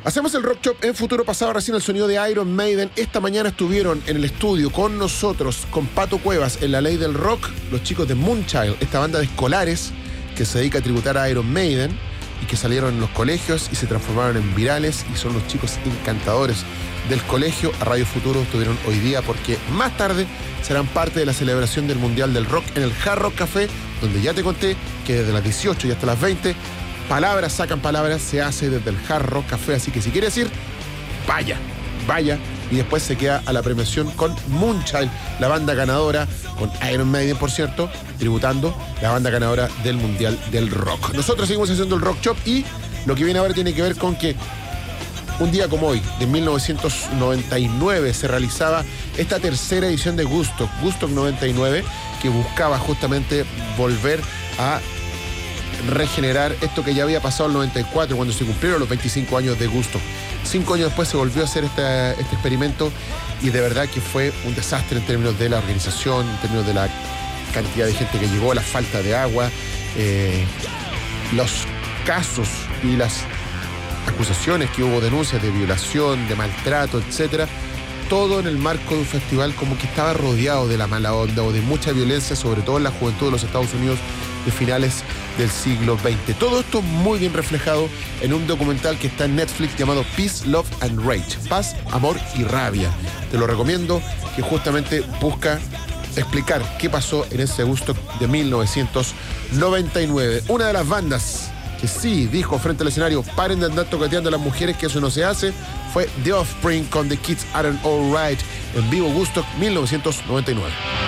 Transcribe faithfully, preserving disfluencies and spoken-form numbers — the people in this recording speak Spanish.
Hacemos el Rock Shop en Futuro Pasado, recién el sonido de Iron Maiden. Esta mañana estuvieron en el estudio con nosotros, con Pato Cuevas, en La Ley del Rock, los chicos de Moonchild, esta banda de escolares que se dedica a tributar a Iron Maiden y que salieron en los colegios y se transformaron en virales y son los chicos encantadores del colegio. A Radio Futuro estuvieron hoy día porque más tarde serán parte de la celebración del Mundial del Rock en el Hard Rock Café, donde ya te conté que desde las dieciocho y hasta las veinte palabras sacan palabras, se hace desde el Hard Rock Café, así que si quieres ir, vaya, vaya, y después se queda a la premiación con Moonchild, la banda ganadora, con Iron Maiden, por cierto, tributando la banda ganadora del Mundial del Rock. Nosotros seguimos haciendo el Rock Shop y lo que viene ahora tiene que ver con que un día como hoy, de mil novecientos noventa y nueve, se realizaba esta tercera edición de Woodstock, Woodstock noventa y nueve, que buscaba justamente volver a regenerar esto que ya había pasado en el noventa y cuatro, cuando se cumplieron los veinticinco años de Woodstock. Cinco años después se volvió a hacer este, este experimento y de verdad que fue un desastre en términos de la organización, en términos de la cantidad de gente que llegó, la falta de agua, eh, los casos y las acusaciones que hubo, denuncias de violación, de maltrato, etcétera. Todo en el marco de un festival como que estaba rodeado de la mala onda o de mucha violencia, sobre todo en la juventud de los Estados Unidos de finales del siglo veinte. Todo esto muy bien reflejado en un documental que está en Netflix llamado Peace, Love and Rage. Paz, amor y rabia. Te lo recomiendo, que justamente busca explicar qué pasó en ese Woodstock de mil novecientos noventa y nueve. Una de las bandas que sí dijo frente al escenario, paren de andar toqueteando a las mujeres, que eso no se hace, fue The Offspring con The Kids Aren't Alright en vivo Woodstock mil novecientos noventa y nueve.